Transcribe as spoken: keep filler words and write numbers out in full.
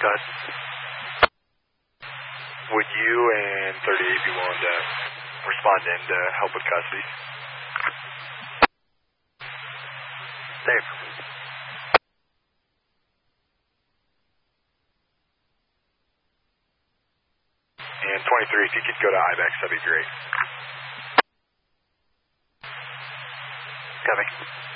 Go ahead. Would you and thirty-eight be willing to respond in to help with custody? Dave. And twenty-three, if you could go to I BEX, that'd be great. Copy.